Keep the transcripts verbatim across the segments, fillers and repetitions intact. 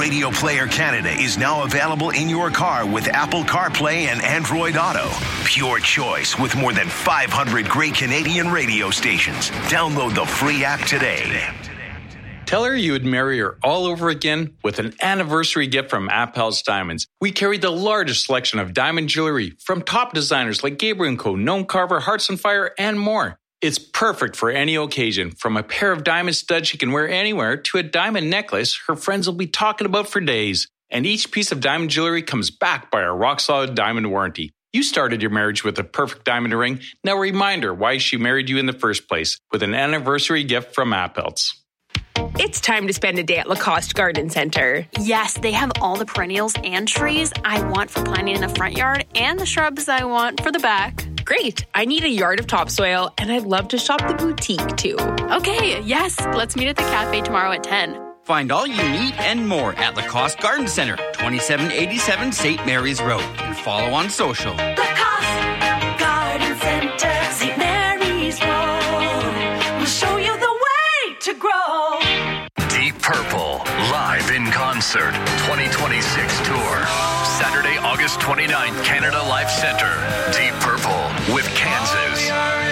Radio Player Canada is now available in your car with Apple CarPlay and Android Auto. Pure choice with more than five hundred great Canadian radio stations. Download the free app today. Tell her you would marry her all over again with an anniversary gift from Appel's Diamonds. We carry the largest selection of diamond jewelry from top designers like Gabriel and Co., Gnome Carver, Hearts on Fire, and more. It's perfect for any occasion, from a pair of diamond studs she can wear anywhere to a diamond necklace her friends will be talking about for days. And each piece of diamond jewelry comes backed by our rock-solid diamond warranty. You started your marriage with a perfect diamond ring. Now remind her why she married you in the first place with an anniversary gift from Appel's. It's time to spend a day at Lacoste Garden Centre. Yes, they have all the perennials and trees I want for planting in the front yard and the shrubs I want for the back. Great. I need a yard of topsoil, and I'd love to shop the boutique, too. Okay, yes. Let's meet at the cafe tomorrow at ten. Find all you need and more at Lacoste Garden Centre, twenty-seven eighty-seven Saint Mary's Road. And follow on social. Lacoste Garden Centre, Saint Mary's Road. We'll show you the way to grow. Deep Purple, live in concert, twenty twenty-six tour. Saturday, August twenty-ninth, Canada Life Centre. Deep Purple with Kansas.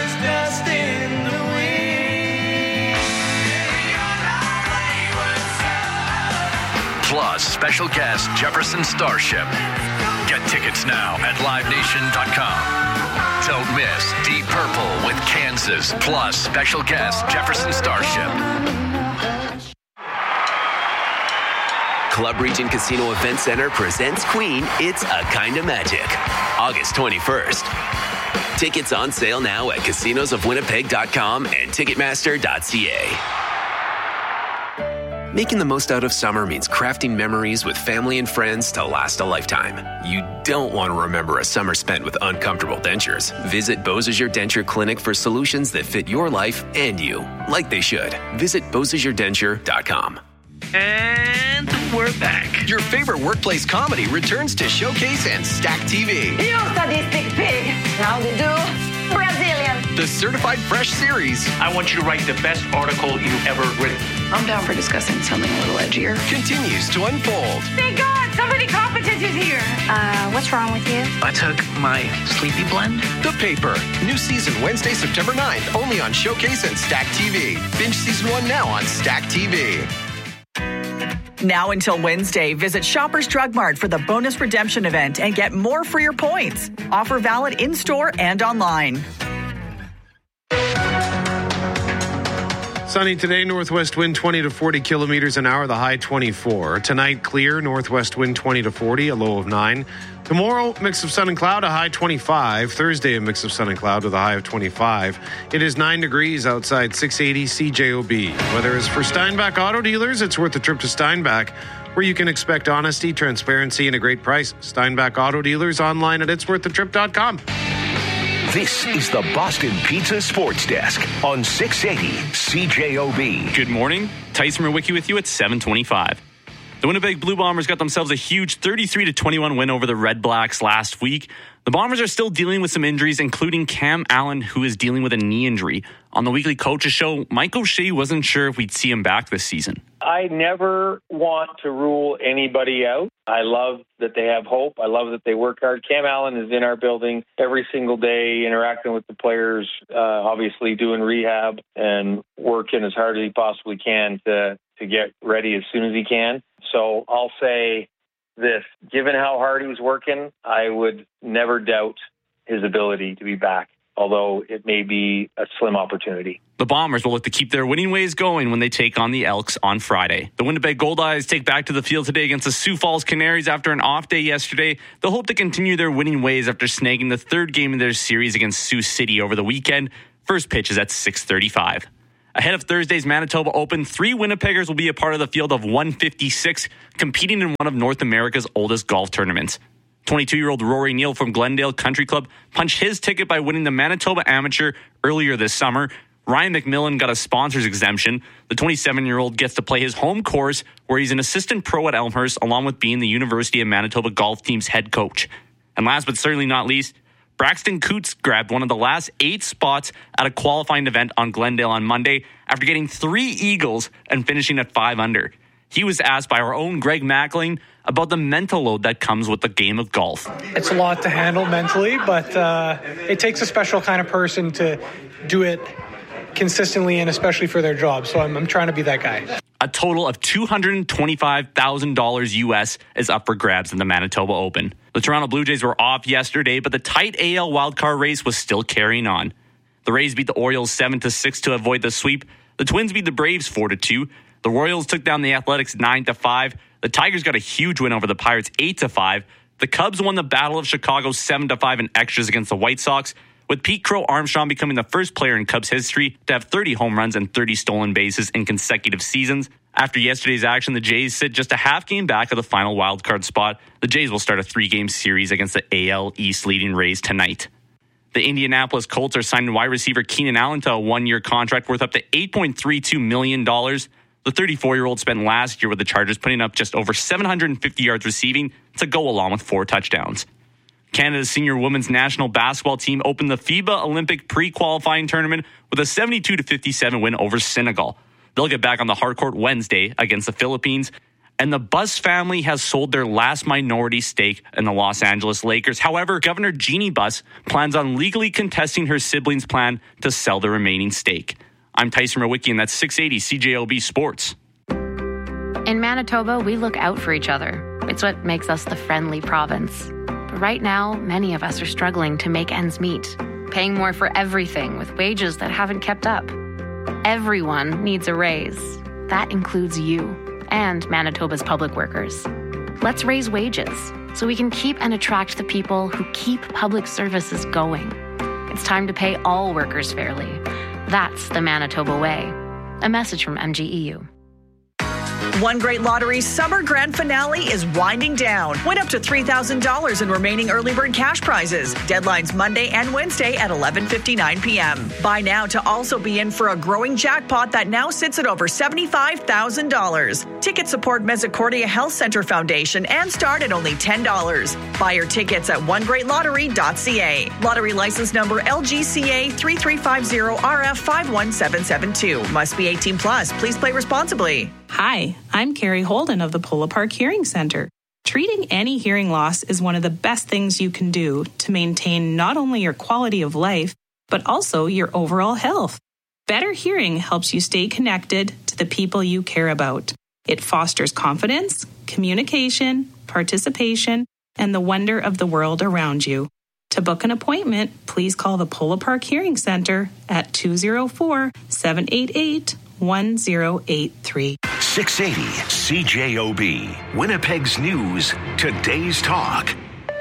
Plus, special guest Jefferson Starship. Get tickets now at live nation dot com. Don't miss Deep Purple with Kansas, plus special guest Jefferson Starship. Club Region Casino Event Center presents Queen, It's a Kind of Magic, August twenty-first. Tickets on sale now at casinos of winnipeg dot com and ticketmaster dot c a. Making the most out of summer means crafting memories with family and friends to last a lifetime. You don't want to remember a summer spent with uncomfortable dentures. Visit Beausejour Denture Clinic for solutions that fit your life and you, like they should. Visit beausejour denture dot com. And we're back. Your favorite workplace comedy returns to Showcase and Stack T V. You sadistic pig. How do you do? Brazilian. The Certified Fresh series. I want you to write the best article you've ever written. I'm down for discussing something a little edgier. Continues to unfold. Thank God, somebody competent is here. Uh, what's wrong with you? I took my sleepy blend. The Paper. New season Wednesday, September ninth. Only on Showcase and Stack T V. Binge season one now on Stack T V. Now until Wednesday, visit Shoppers Drug Mart for the bonus redemption event and get more for your points. Offer valid in-store and online. Sunny today, northwest wind twenty to forty kilometers an hour, the high twenty-four. Tonight, clear, northwest wind twenty to forty, a low of nine. Tomorrow, mix of sun and cloud, a high twenty-five. Thursday, a mix of sun and cloud with a high of twenty-five. It is nine degrees outside six eighty C J O B. Weather is for Steinbach Auto Dealers. It's worth a trip to Steinbach, where you can expect honesty, transparency, and a great price. Steinbach Auto Dealers, online at its worth a trip dot com. This is the Boston Pizza Sports Desk on six eighty C J O B. Good morning. Tyson Murwicki with you at seven twenty-five. The Winnipeg Blue Bombers got themselves a huge thirty-three to twenty-one win over the Red Blacks last week. The Bombers are still dealing with some injuries, including Cam Allen, who is dealing with a knee injury. On the weekly coaches show, Mike O'Shea wasn't sure if we'd see him back this season. I never want to rule anybody out. I love that they have hope. I love that they work hard. Cam Allen is in our building every single day, interacting with the players, uh, obviously doing rehab and working as hard as he possibly can to, to get ready as soon as he can. So I'll say this, given how hard he's working, I would never doubt his ability to be back, although it may be a slim opportunity. The Bombers will look to keep their winning ways going when they take on the Elks on Friday. The Winnipeg Goldeyes take back to the field today against the Sioux Falls Canaries after an off day yesterday. They'll hope to continue their winning ways after snagging the third game of their series against Sioux City over the weekend. First pitch is at six thirty-five. Ahead of Thursday's Manitoba Open, three Winnipeggers will be a part of the field of one fifty-six, competing in one of North America's oldest golf tournaments. twenty-two-year-old Rory Neal from Glendale Country Club punched his ticket by winning the Manitoba Amateur earlier this summer. Ryan McMillan got a sponsor's exemption. The twenty-seven-year-old gets to play his home course, where he's an assistant pro at Elmhurst, along with being the University of Manitoba golf team's head coach. And last but certainly not least, Braxton Coots grabbed one of the last eight spots at a qualifying event on Glendale on Monday after getting three eagles and finishing at five under. He was asked by our own Greg Mackling about the mental load that comes with the game of golf. It's a lot to handle mentally, but uh, it takes a special kind of person to do it consistently and especially for their job. So I'm, I'm trying to be that guy. A total of two hundred twenty-five thousand dollars U S is up for grabs in the Manitoba Open. The Toronto Blue Jays were off yesterday, but the tight A L wildcard race was still carrying on. The Rays beat the Orioles seven to six to avoid the sweep. The Twins beat the Braves four to two. The Royals took down the Athletics nine to five. The Tigers got a huge win over the Pirates eight to five. The Cubs won the Battle of Chicago seven to five in extras against the White Sox, with Pete Crow Armstrong becoming the first player in Cubs history to have thirty home runs and thirty stolen bases in consecutive seasons. After yesterday's action, the Jays sit just a half game back of the final wildcard spot. The Jays will start a three-game series against the A L East leading Rays tonight. The Indianapolis Colts are signing wide receiver Keenan Allen to a one-year contract worth up to eight point three two million dollars. The thirty-four-year-old spent last year with the Chargers, putting up just over seven hundred fifty yards receiving to go along with four touchdowns. Canada's senior women's national basketball team opened the FIBA Olympic pre-qualifying tournament with a seventy-two to fifty-seven win over Senegal. They'll get back on the hardcourt Wednesday against the Philippines. And the Buss family has sold their last minority stake in the Los Angeles Lakers. However, Governor Jeannie Buss plans on legally contesting her siblings' plan to sell the remaining stake. I'm Tyson Rowicki, and that's six eighty C J O B Sports. In Manitoba, we look out for each other. It's what makes us the friendly province. But right now, many of us are struggling to make ends meet, paying more for everything with wages that haven't kept up. Everyone needs a raise. That includes you and Manitoba's public workers. Let's raise wages so we can keep and attract the people who keep public services going. It's time to pay all workers fairly. That's the Manitoba way. A message from M G E U. One Great Lottery's summer grand finale is winding down. Win up to three thousand dollars in remaining early bird cash prizes. Deadlines Monday and Wednesday at eleven fifty-nine p.m. Buy now to also be in for a growing jackpot that now sits at over seventy-five thousand dollars. Tickets support Misericordia Health Center Foundation and start at only ten dollars. Buy your tickets at one great lottery dot c a. Lottery license number L G C A three three five zero R F five one seven seven two. Must be eighteen plus. Please play responsibly. Hi, I'm Carrie Holden of the Polo Park Hearing Center. Treating any hearing loss is one of the best things you can do to maintain not only your quality of life, but also your overall health. Better hearing helps you stay connected to the people you care about. It fosters confidence, communication, participation, and the wonder of the world around you. To book an appointment, please call the Polo Park Hearing Center at two oh four, seven eight eight, one oh eight three. six eighty C J O B, Winnipeg's News, Today's Talk.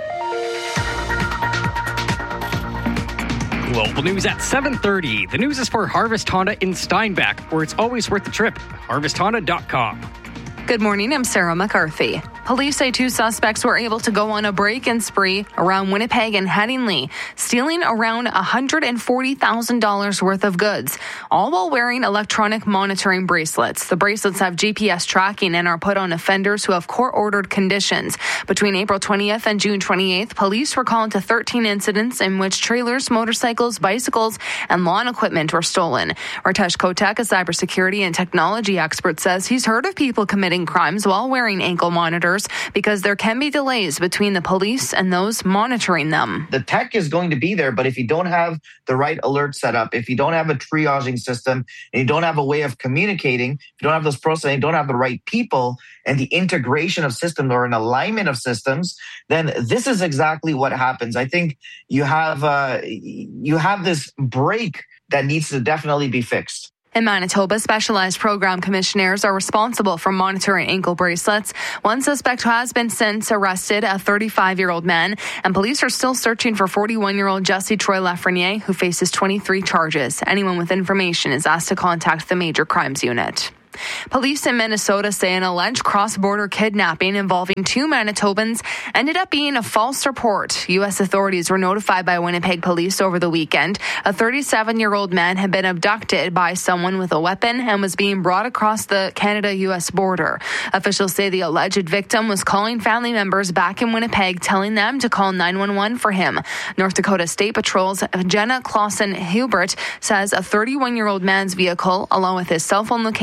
Global news at seven thirty. The news is for Harvest Honda in Steinbach, where it's always worth the trip. harvest honda dot com. Good morning, I'm Sarah McCarthy. Police say two suspects were able to go on a break-in spree around Winnipeg and Headingley, stealing around one hundred forty thousand dollars worth of goods, all while wearing electronic monitoring bracelets. The bracelets have G P S tracking and are put on offenders who have court-ordered conditions. Between April twentieth and June twenty-eighth, police were called to thirteen incidents in which trailers, motorcycles, bicycles, and lawn equipment were stolen. Ritesh Kotek, a cybersecurity and technology expert, says he's heard of people committing crimes while wearing ankle monitors because there can be delays between the police and those monitoring them. The tech is going to be there, but if you don't have the right alert set up, if you don't have a triaging system, and you don't have a way of communicating, if you don't have those processes, you don't have the right people and the integration of systems or an alignment of systems, then this is exactly what happens. I think you have uh, you have this break that needs to definitely be fixed. In Manitoba, specialized program commissioners are responsible for monitoring ankle bracelets. One suspect has been since arrested, a thirty-five-year-old man, and police are still searching for forty-one-year-old Jesse Troy Lafreniere, who faces twenty-three charges. Anyone with information is asked to contact the Major Crimes Unit. Police in Minnesota say an alleged cross-border kidnapping involving two Manitobans ended up being a false report. U S authorities were notified by Winnipeg police over the weekend. A thirty-seven-year-old man had been abducted by someone with a weapon and was being brought across the Canada-U S border. Officials say the alleged victim was calling family members back in Winnipeg, telling them to call nine one one for him. North Dakota State Patrol's Jenna Clausen-Hubert says a thirty-one-year-old man's vehicle, along with his cell phone location and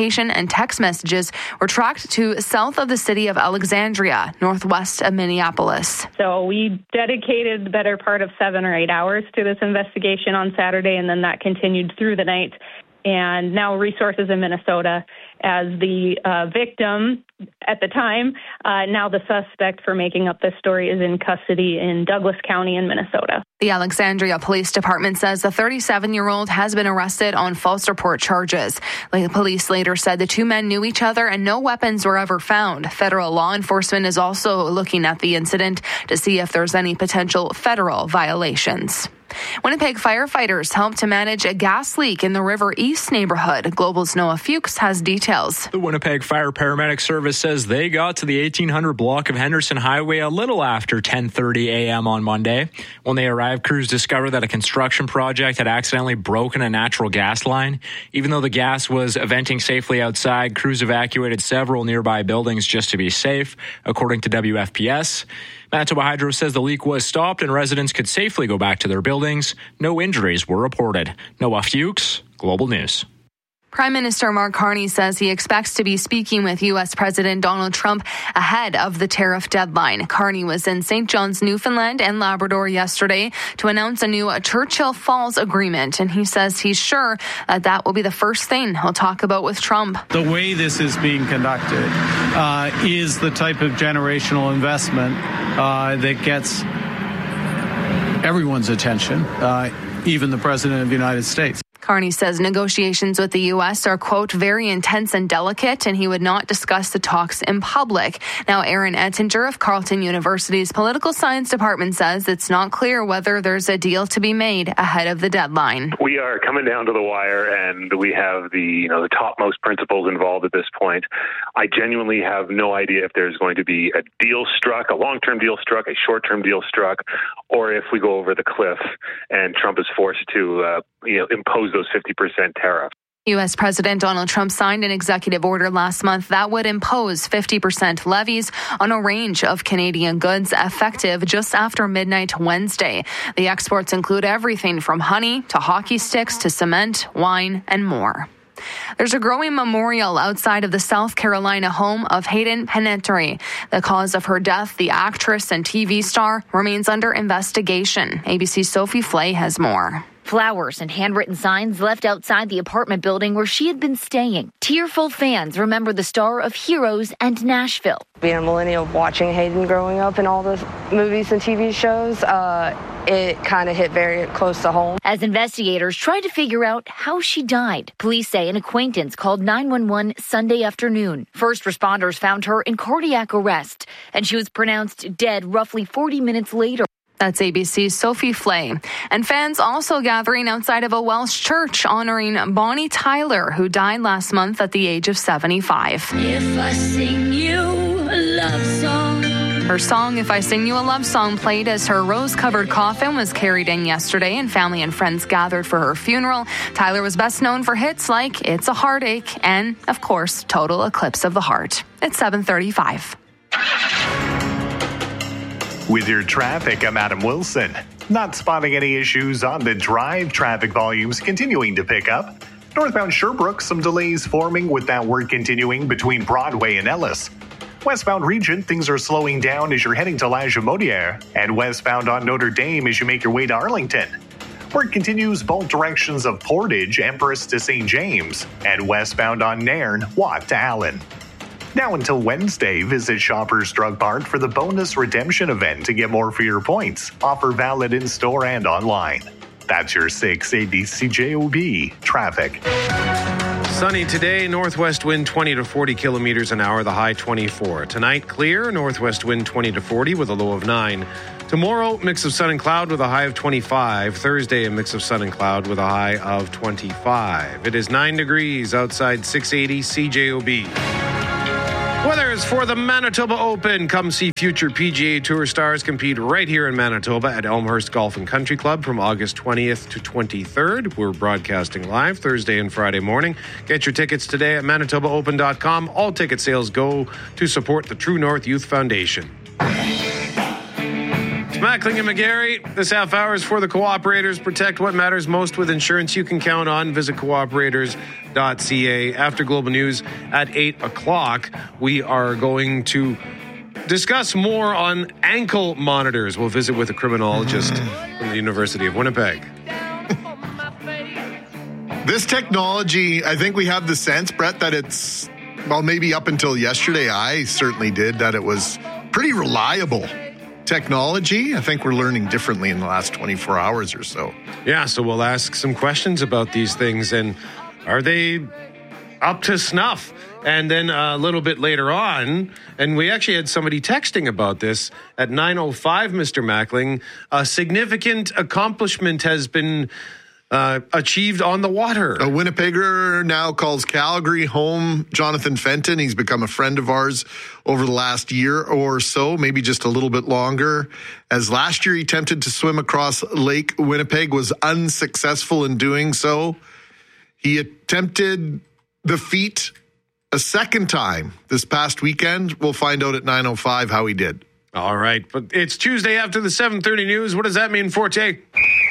and text messages were tracked to south of the city of Alexandria, northwest of Minneapolis. So we dedicated the better part of seven or eight hours to this investigation on Saturday, and then that continued through the night. And now resources in Minnesota as the uh, victim at the time. Uh, now the suspect for making up this story is in custody in Douglas County in Minnesota. The Alexandria Police Department says the thirty-seven-year-old has been arrested on false report charges. The police later said the two men knew each other and no weapons were ever found. Federal law enforcement is also looking at the incident to see if there's any potential federal violations. Winnipeg firefighters helped to manage a gas leak in the River East neighborhood. Global's Noah Fuchs has details. The Winnipeg Fire Paramedic Service says they got to the eighteen hundred block of Henderson Highway a little after ten thirty a.m. on Monday. When they arrived, crews discovered that a construction project had accidentally broken a natural gas line. Even though the gas was venting safely outside, crews evacuated several nearby buildings just to be safe, according to W F P S. Manitoba Hydro says the leak was stopped and residents could safely go back to their buildings. No injuries were reported. Noah Fuchs, Global News. Prime Minister Mark Carney says he expects to be speaking with U S. President Donald Trump ahead of the tariff deadline. Carney was in Saint John's, Newfoundland and Labrador yesterday to announce a new Churchill Falls agreement, and he says he's sure that that will be the first thing he'll talk about with Trump. The way this is being conducted uh, is the type of generational investment uh, that gets everyone's attention, uh, even the President of the United States. Carney says negotiations with the U S are, quote, very intense and delicate, and he would not discuss the talks in public. Now, Aaron Ettinger of Carleton University's Political Science Department says it's not clear whether there's a deal to be made ahead of the deadline. We are coming down to the wire, and we have the, you know, the topmost principals involved at this point. I genuinely have no idea if there's going to be a deal struck, a long-term deal struck, a short-term deal struck, or if we go over the cliff and Trump is forced to, uh, you know, impose those fifty percent tariffs. U S. President Donald Trump signed an executive order last month that would impose fifty percent levies on a range of Canadian goods effective just after midnight Wednesday. The exports include everything from honey to hockey sticks to cement, wine, and more. There's a growing memorial outside of the South Carolina home of Hayden Panettiere. The cause of her death, the actress and T V star, remains under investigation. A B C's Sophie Flay has more. Flowers and handwritten signs left outside the apartment building where she had been staying. Tearful fans remember the star of Heroes and Nashville. Being a millennial, watching Hayden growing up in all the movies and T V shows, uh, it kind of hit very close to home. As investigators tried to figure out how she died, police say an acquaintance called nine one one Sunday afternoon. First responders found her in cardiac arrest, and she was pronounced dead roughly forty minutes later. That's A B C's Sophie Flay. And fans also gathering outside of a Welsh church honoring Bonnie Tyler, who died last month at the age of seventy-five. If I sing you a love song. Her song, If I Sing You a Love Song, played as her rose-covered coffin was carried in yesterday, and family and friends gathered for her funeral. Tyler was best known for hits like It's a Heartache and, of course, Total Eclipse of the Heart. It's seven thirty-five. With your traffic, I'm Adam Wilson. Not spotting any issues on the drive. Traffic volumes continuing to pick up. Northbound Sherbrooke, some delays forming with that work continuing between Broadway and Ellis. Westbound Regent, things are slowing down as you're heading to La Jamodiere, and westbound on Notre Dame as you make your way to Arlington. Work continues both directions of Portage, Empress to Saint James, and westbound on Nairn, Watt to Allen. Now until Wednesday, visit Shoppers Drug Mart for the bonus redemption event to get more for your points. Offer valid in-store and online. That's your six eighty C J O B traffic. Sunny today, northwest wind twenty to forty kilometers an hour, the high twenty-four. Tonight, clear, northwest wind twenty to forty with a low of nine. Tomorrow, mix of sun and cloud with a high of twenty-five. Thursday, a mix of sun and cloud with a high of twenty-five. It is nine degrees outside six eighty C J O B. Weather is for the Manitoba Open. Come see future P G A Tour stars compete right here in Manitoba at Elmhurst Golf and Country Club from August twentieth to twenty-third. We're broadcasting live Thursday and Friday morning. Get your tickets today at manitoba open dot com. All ticket sales go to support the True North Youth Foundation. It's Mackling and McGarry, this half hour is for the Cooperators. Protect what matters most with insurance you can count on. Visit cooperators dot c a. After Global News at eight o'clock, we are going to discuss more on ankle monitors. We'll visit with a criminologist from the University of Winnipeg. This technology, I think we have the sense, Brett, that it's, well, maybe up until yesterday, I certainly did, that it was pretty reliable technology. I think we're learning differently in the last twenty-four hours or so. Yeah, so we'll ask some questions about these things, and are they up to snuff? And then a little bit later on, and we actually had somebody texting about this at nine oh five, Mister Mackling, a significant accomplishment has been uh, achieved on the water. A Winnipegger now calls Calgary home. Jonathan Fenton, he's become a friend of ours over the last year or so, maybe just a little bit longer. As last year he attempted to swim across Lake Winnipeg, was unsuccessful in doing so. He attempted the feat a second time this past weekend. We'll find out at nine oh five how he did. All right, but it's Tuesday after the seven thirty news. What does that mean, Forte?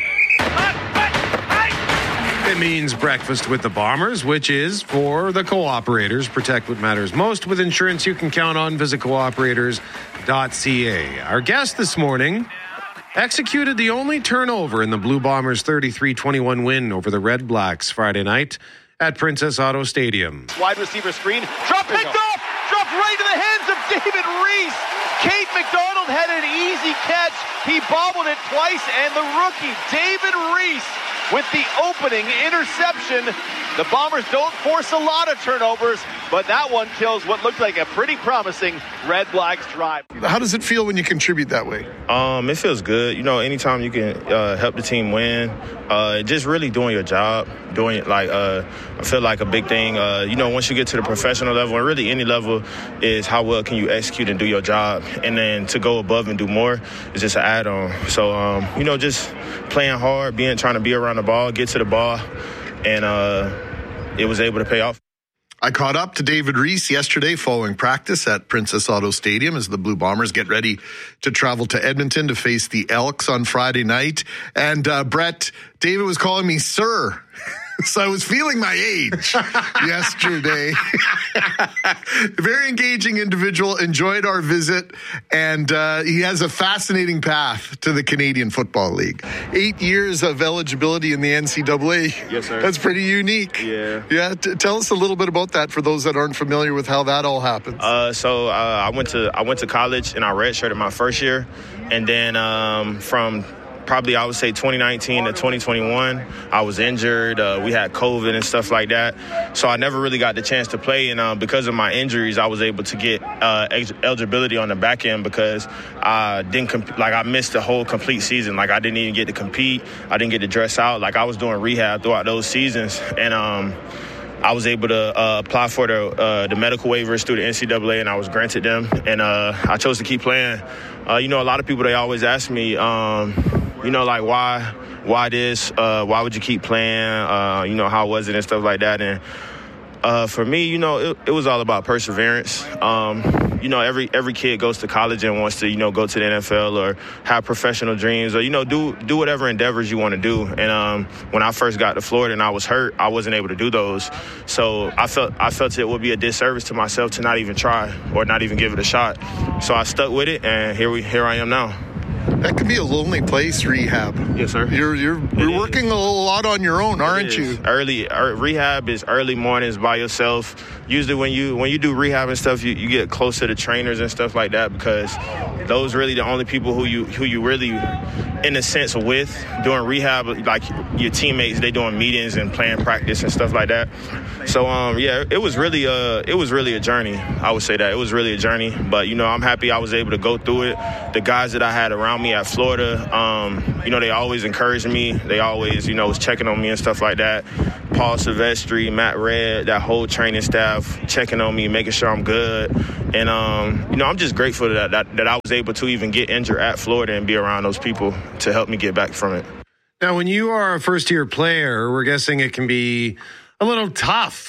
It means breakfast with the Bombers, which is for the Cooperators. Protect what matters most with insurance you can count on. Visit cooperators dot c a. Our guest this morning executed the only turnover in the Blue Bombers' thirty-three twenty-one win over the Red Blacks Friday night at Princess Auto Stadium. Wide receiver screen. Drop picked off. Dropped right into the hands of David Reese. Kate McDonald had an easy catch. He bobbled it twice, and the rookie, David Reese, with the opening interception. The Bombers don't force a lot of turnovers, but that one kills what looked like a pretty promising Red Blacks drive. How does it feel when you contribute that way? Um, it feels good. You know, anytime you can uh, help the team win, uh, just really doing your job, doing it like, uh, I feel like a big thing. Uh, you know, once you get to the professional level, and really any level, is how well can you execute and do your job. And then to go above and do more is just an add-on. So, um, you know, just playing hard, being trying to be around the ball, get to the ball, and uh, it was able to pay off. I caught up to David Reese yesterday following practice at Princess Auto Stadium as the Blue Bombers get ready to travel to Edmonton to face the Elks on Friday night. And uh, Brett, David was calling me sir. So I was feeling my age yesterday. Very engaging individual, enjoyed our visit, and uh, he has a fascinating path to the Canadian Football League. Eight years of eligibility in the N C double A. Yes, sir. That's pretty unique. Yeah. Yeah. T- tell us a little bit about that for those that aren't familiar with how that all happens. Uh, so uh, I went to I went to college and I redshirted my first year, and then um, from probably I would say twenty nineteen to twenty twenty-one, I was injured. Uh, we had COVID and stuff like that. So I never really got the chance to play. And uh, because of my injuries, I was able to get uh, ex- eligibility on the back end because I didn't comp- like I missed the whole complete season. Like I didn't even get to compete. I didn't get to dress out. Like I was doing rehab throughout those seasons. And um, I was able to uh, apply for the uh, the medical waivers through the N C double A, and I was granted them. And uh, I chose to keep playing. Uh, you know, a lot of people, they always ask me, um, you know, like, why, why this? Uh, why would you keep playing? Uh, you know, how was it and stuff like that? And uh, for me, you know, it, it was all about perseverance. Um, you know, every every kid goes to college and wants to, you know, go to the N F L or have professional dreams or, you know, do do whatever endeavors you want to do. And um, when I first got to Florida and I was hurt, I wasn't able to do those. So I felt I felt it would be a disservice to myself to not even try or not even give it a shot. So I stuck with it, and here we here I am now. That can be a lonely place, rehab. Yes, sir. You're you're, you're working a lot on your own, aren't you? Early er, rehab is early mornings by yourself. Usually, when you when you do rehab and stuff, you, you get close to the trainers and stuff like that because those really the only people who you who you really, in a sense, with doing rehab. Like your teammates, they doing meetings and playing practice and stuff like that. So um yeah, it was really a it was really a journey. I would say that it was really a journey. But you know, I'm happy I was able to go through it. The guys that I had around me at Florida, um, you know, they always encouraged me. They always, you know, was checking on me and stuff like that. Paul Silvestri, Matt Red, that whole training staff checking on me, making sure I'm good. And, um, you know, I'm just grateful that, that that I was able to even get injured at Florida and be around those people to help me get back from it. Now, when you are a first-year player, we're guessing it can be a little tough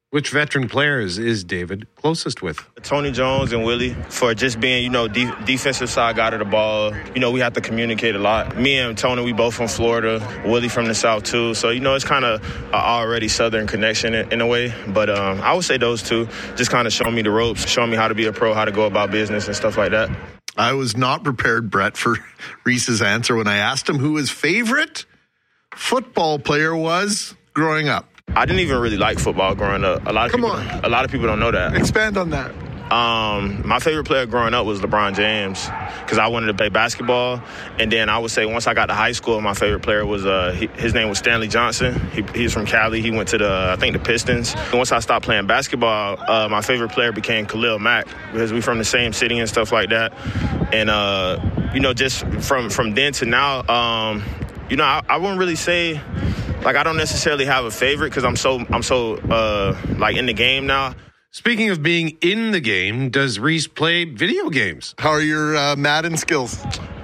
Which veteran players is David closest with? Tony Jones and Willie, for just being, you know, de- defensive side guy of the ball. You know, we have to communicate a lot. Me and Tony, we both from Florida. Willie from the South, too. So, you know, it's kind of an already Southern connection in, in a way. But um, I would say those two just kind of show me the ropes, show me how to be a pro, how to go about business and stuff like that. I was not prepared, Brett, for Reese's answer when I asked him who his favorite football player was growing up. I didn't even really like football growing up. A lot of Come people, on. A lot of people don't know that. Expand on that. Um, my favorite player growing up was LeBron James because I wanted to play basketball. And then I would say once I got to high school, my favorite player was, uh, he, his name was Stanley Johnson. He, he's from Cali. He went to the, I think, the Pistons. And once I stopped playing basketball, uh, my favorite player became Khalil Mack because we're from the same city and stuff like that. And, uh, you know, just from, from then to now, um, you know, I, I wouldn't really say, like, I don't necessarily have a favorite because I'm so, I'm so, uh, like, in the game now. Speaking of being in the game, does Reese play video games? How are your uh, Madden skills?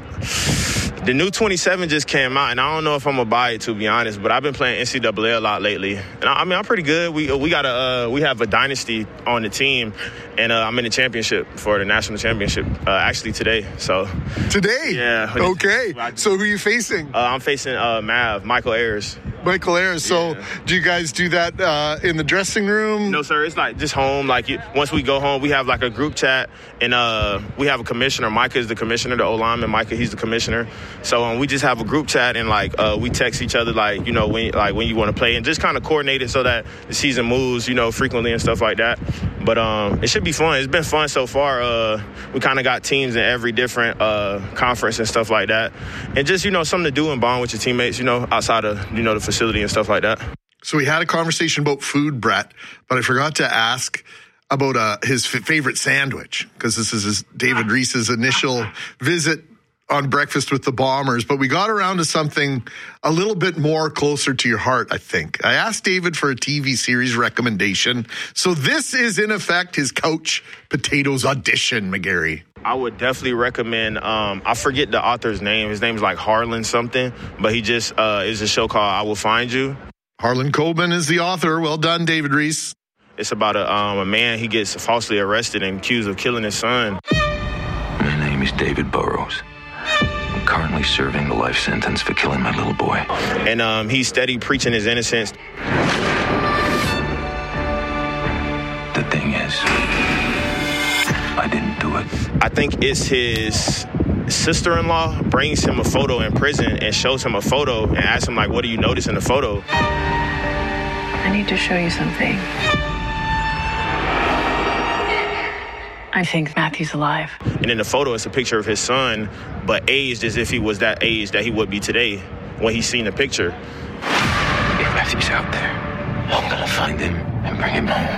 The new twenty-seven just came out, and I don't know if I'm gonna buy it, to be honest. But I've been playing N C double A a lot lately, and I, I mean I'm pretty good. We we got a uh, we have a dynasty on the team, and uh, I'm in the championship for the national championship uh, actually today. So today, yeah. Okay. So who are you facing? Uh, I'm facing uh, Mav, Michael Ayers. Michael Ayers. So yeah. Do you guys do that uh, in the dressing room? No, sir. It's like just home. Like you, once we go home, we have like a group chat, and uh, we have a commissioner. Micah is the commissioner, the O-lineman. Micah, he's the commissioner. So um, we just have a group chat, and like uh, we text each other, like you know when like when you want to play, and just kind of coordinate it so that the season moves, you know, frequently and stuff like that. But um, it should be fun. It's been fun so far. Uh, we kind of got teams in every different uh, conference and stuff like that, and just you know something to do and bond with your teammates, you know, outside of you know the facility and stuff like that. So we had a conversation about food, Brett, but I forgot to ask about uh, his f- favorite sandwich because this is his, David Reese's initial visit on Breakfast with the Bombers, but we got around to something a little bit more closer to your heart, I think. I asked David for a T V series recommendation. So this is, in effect, his Couch Potatoes audition, McGarry. I would definitely recommend, um, I forget the author's name. His name's like Harlan something, but he just uh, is a show called I Will Find You. Harlan Coben is the author. Well done, David Reese. It's about a, um, a man, he gets falsely arrested and accused of killing his son. My name is David Burrows. I'm currently serving the life sentence for killing my little boy. And um, he's steady preaching his innocence. The thing is, I didn't do it. I think it's his sister-in-law brings him a photo in prison and shows him a photo and asks him, like, what do you notice in the photo? I need to show you something. I think Matthew's alive. And in the photo, it's a picture of his son, but aged as if he was that age that he would be today when he's seen the picture. If Matthew's out there, I'm gonna find him and bring him home.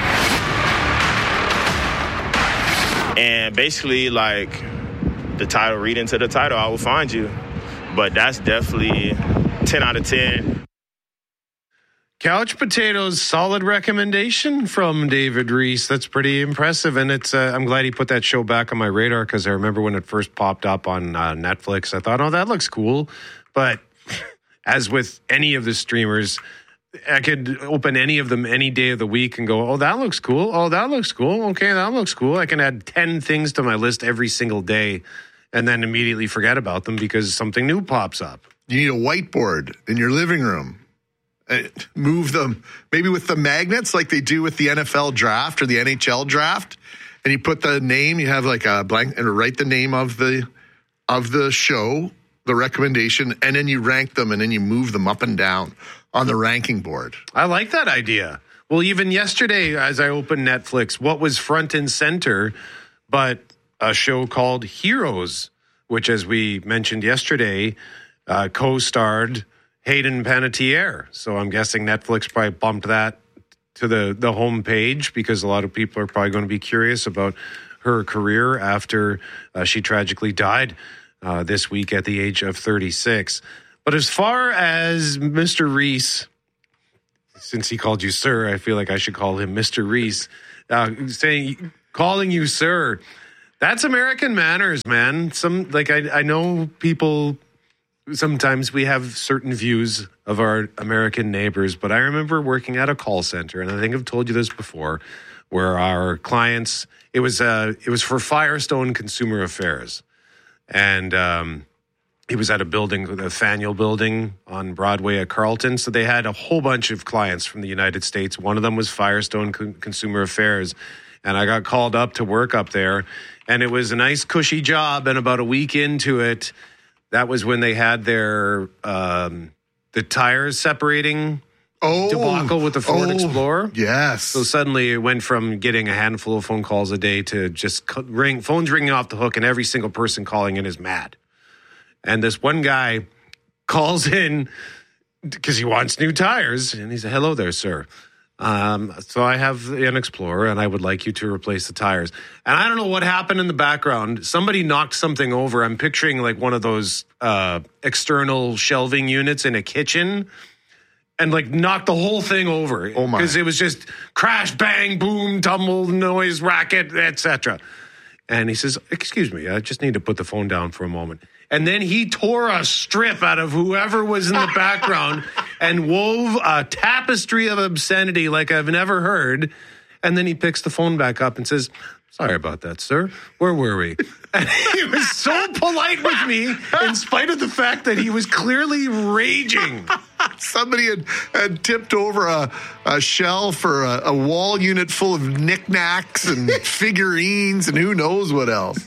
And basically, like, the title, read into the title, I Will Find You. But that's definitely ten out of ten. Couch Potatoes, solid recommendation from David Reese. That's pretty impressive. And it's uh, I'm glad he put that show back on my radar because I remember when it first popped up on uh, Netflix, I thought, oh, that looks cool. But as with any of the streamers, I could open any of them any day of the week and go, oh, that looks cool. Oh, that looks cool. Okay, that looks cool. I can add ten things to my list every single day and then immediately forget about them because something new pops up. You need a whiteboard in your living room. Move them maybe with the magnets like they do with the N F L draft or the N H L draft, and you put the name, you have like a blank and write the name of the of the show, the recommendation, and then you rank them and then you move them up and down on the ranking board. I like that idea. Well, even yesterday as I opened Netflix, what was front and center but a show called Heroes, which, as we mentioned yesterday, uh, co-starred Hayden Panettiere. So I'm guessing Netflix probably bumped that to the, the home page because a lot of people are probably going to be curious about her career after uh, she tragically died uh, this week at the age of thirty-six. But as far as Mister Reese, since he called you sir, I feel like I should call him Mister Reese, uh, saying, calling you sir, that's American manners, man. Some like I, I know people sometimes we have certain views of our American neighbors, but I remember working at a call center, and I think I've told you this before, where our clients, it was uh, it was for Firestone Consumer Affairs, and um, it was at a building, the Faneuil building on Broadway at Carlton, so they had a whole bunch of clients from the United States. One of them was Firestone Con- Consumer Affairs, and I got called up to work up there, and it was a nice cushy job, and about a week into it, that was when they had their um, the tires separating oh, debacle with the Ford oh, Explorer. Yes. So suddenly it went from getting a handful of phone calls a day to just ring phones ringing off the hook, and every single person calling in is mad. And this one guy calls in because he wants new tires, and he said, "Hello there, sir. Um, so I have an Explorer, and I would like you to replace the tires." And I don't know what happened in the background. Somebody knocked something over. I'm picturing like one of those uh, external shelving units in a kitchen, and like knocked the whole thing over. Oh my! Because it was just crash, bang, boom, tumble, noise, racket, et cetera. And he says, "Excuse me, I just need to put the phone down for a moment." And then he tore a strip out of whoever was in the background and wove a tapestry of obscenity like I've never heard. And then he picks the phone back up and says, "Sorry about that, sir. Where were we?" And he was so polite with me in spite of the fact that he was clearly raging. Somebody had, had tipped over a, a shelf or a, a wall unit full of knickknacks and figurines and who knows what else.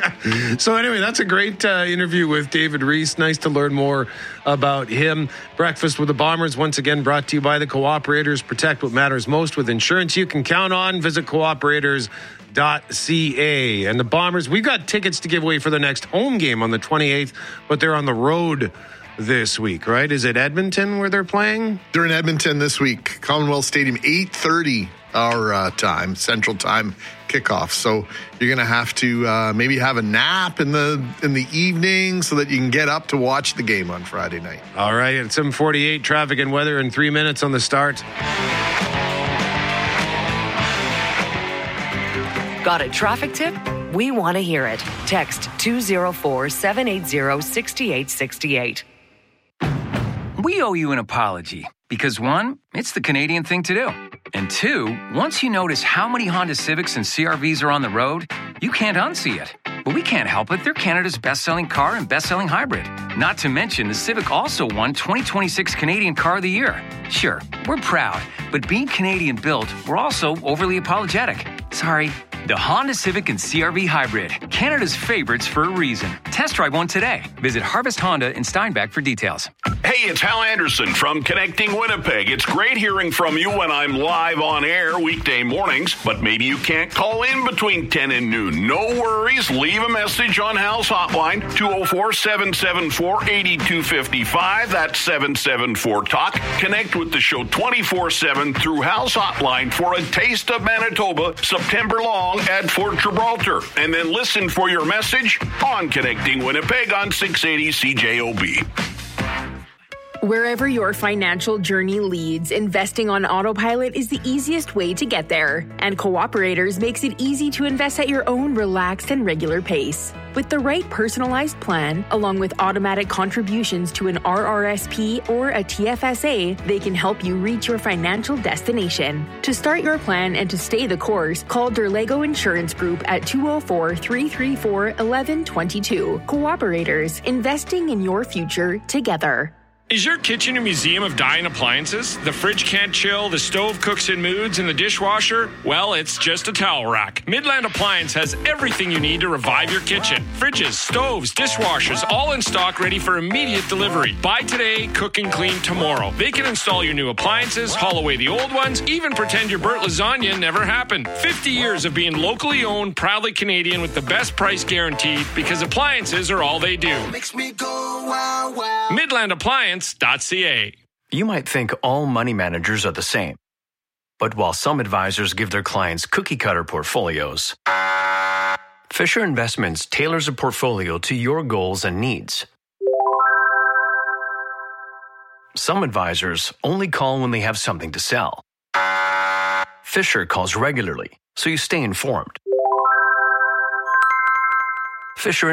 So anyway, that's a great uh, interview with David Reese. Nice to learn more about him. Breakfast with the Bombers, once again, brought to you by the Cooperators. Protect what matters most with insurance you can count on. Visit cooperators dot c a. And the Bombers, we've got tickets to give away for the next home game on the twenty-eighth, but they're on the road this week, right? Is it Edmonton where they're playing? They're in Edmonton this week. Commonwealth Stadium, eight thirty our uh, time, Central Time kickoff. So you're going to have to uh, maybe have a nap in the in the evening so that you can get up to watch the game on Friday night. All right, at seven forty-eight, traffic and weather in three minutes on the start. Got a traffic tip? We want to hear it. Text two oh four, seven eight zero, six eight six eight. We owe you an apology because, one, it's the Canadian thing to do. And two, once you notice how many Honda Civics and C R Vs are on the road, you can't unsee it. But we can't help it. They're Canada's best-selling car and best-selling hybrid. Not to mention, the Civic also won twenty twenty-six Canadian Car of the Year. Sure, we're proud, but being Canadian-built, we're also overly apologetic. Sorry. The Honda Civic and C R V Hybrid, Canada's favorites for a reason. Test drive one today. Visit Harvest Honda in Steinbach for details. Hey, it's Hal Anderson from Connecting Winnipeg. It's great hearing from you when I'm live on air weekday mornings, but maybe you can't call in between ten and noon. No worries. Leave a message on Hal's hotline, two oh four, seven seven four, eight two five five. That's seven seven four talk. Connect with the show twenty-four seven through Hal's hotline for a taste of Manitoba September long at Fort Gibraltar. And then listen for your message on Connecting Winnipeg on six eighty C J O B. Wherever your financial journey leads, investing on autopilot is the easiest way to get there. And Cooperators makes it easy to invest at your own relaxed and regular pace. With the right personalized plan, along with automatic contributions to an R R S P or a T F S A, they can help you reach your financial destination. To start your plan and to stay the course, call Derlego Insurance Group at two oh four, three three four, one one two two. Cooperators, investing in your future together. Is your kitchen a museum of dying appliances? The fridge can't chill, the stove cooks in moods, and the dishwasher? Well, it's just a towel rack. Midland Appliance has everything you need to revive your kitchen. Fridges, stoves, dishwashers, all in stock, ready for immediate delivery. Buy today, cook and clean tomorrow. They can install your new appliances, haul away the old ones, even pretend your burnt lasagna never happened. fifty years of being locally owned, proudly Canadian with the best price guaranteed, because appliances are all they do. Makes me go wow wow. Midland Appliance. .ca. You might think all money managers are the same. But while some advisors give their clients cookie-cutter portfolios, Fisher Investments tailors a portfolio to your goals and needs. Some advisors only call when they have something to sell. Fisher calls regularly, so you stay informed. Fisher